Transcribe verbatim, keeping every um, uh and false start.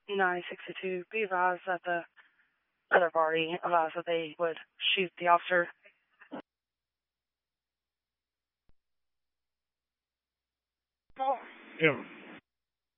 nine sixty-two, be advised that the other party advised that they would shoot the officer. Yeah.